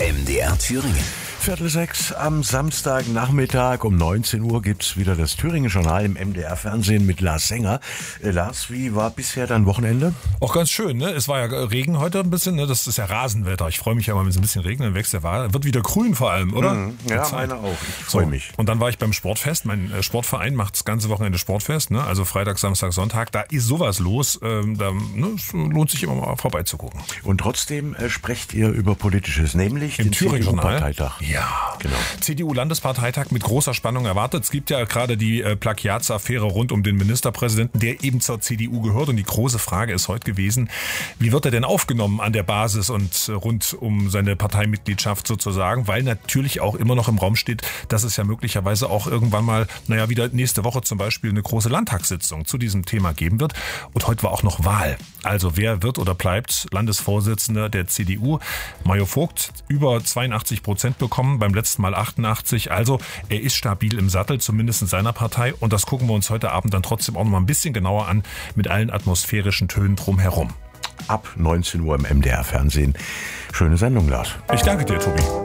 MDR Thüringen. 5:45 am Samstagnachmittag um 19 Uhr gibt's wieder das Thüringen-Journal im MDR-Fernsehen mit Lars Sänger. Lars, wie war bisher dein Wochenende? Auch ganz schön, ne? Es war ja Regen heute ein bisschen, ne? Das ist ja Rasenwetter. Ich freue mich ja mal, wenn es ein bisschen regnet, dann wächst der Wald. Wird wieder grün vor allem, oder? Ja, meine auch. Ich freue mich. Und dann war ich beim Sportfest. Mein Sportverein macht das ganze Wochenende Sportfest, ne? Also Freitag, Samstag, Sonntag. Da ist sowas los. Es lohnt sich immer mal vorbeizugucken. Und trotzdem sprecht ihr über Politisches, nämlich Im den Thüringen-Journal. CDU-Parteitag. Ja, genau. CDU-Landesparteitag mit großer Spannung erwartet. Es gibt ja gerade die Plagiatsaffäre rund um den Ministerpräsidenten, der eben zur CDU gehört. Und die große Frage ist heute gewesen, wie wird er denn aufgenommen an der Basis und rund um seine Parteimitgliedschaft sozusagen? Weil natürlich auch immer noch im Raum steht, dass es ja möglicherweise auch irgendwann mal, wieder nächste Woche zum Beispiel eine große Landtagssitzung zu diesem Thema geben wird. Und heute war auch noch Wahl. Also wer wird oder bleibt Landesvorsitzender der CDU? Mayo Vogt über 82% bekommen, beim letzten Mal 88. Also er ist stabil im Sattel, zumindest in seiner Partei. Und das gucken wir uns heute Abend dann trotzdem auch noch mal ein bisschen genauer an, mit allen atmosphärischen Tönen drumherum. Ab 19 Uhr im MDR-Fernsehen. Schöne Sendung, Lars. Ich danke dir, Tobi.